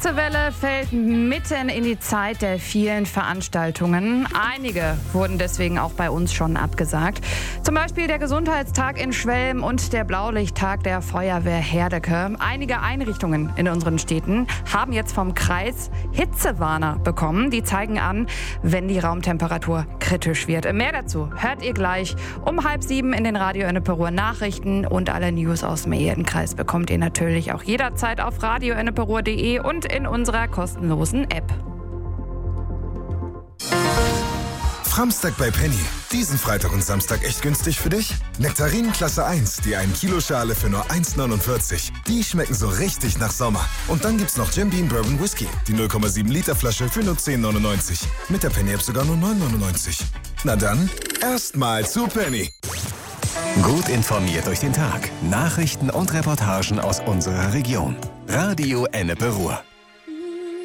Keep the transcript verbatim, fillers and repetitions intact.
Hitzewelle fällt mitten in die Zeit der vielen Veranstaltungen. Einige wurden deswegen auch bei uns schon abgesagt. Zum Beispiel der Gesundheitstag in Schwelm und der Blaulichttag der Feuerwehr Herdecke. Einige Einrichtungen in unseren Städten haben jetzt vom Kreis Hitzewarner bekommen. Die zeigen an, wenn die Raumtemperatur kritisch wird. Mehr dazu hört ihr gleich um halb sieben in den Radio Ennepe-Ruhr Nachrichten, und alle News aus dem Ehrenkreis bekommt ihr natürlich auch jederzeit auf radio ennepe ruhr punkt de und in unserer kostenlosen App. Framstag bei Penny. Diesen Freitag und Samstag echt günstig für dich? Nektarinen Klasse eins, die ein Kilo Schale für nur eins neunundvierzig. Die schmecken so richtig nach Sommer. Und dann gibt's noch Jim Beam Bourbon Whisky, die null Komma sieben Liter Flasche für nur zehn neunundneunzig. Mit der Penny App sogar nur neun neunundneunzig. Na dann, erstmal zu Penny. Gut informiert durch den Tag. Nachrichten und Reportagen aus unserer Region. Radio Ennepe-Ruhr.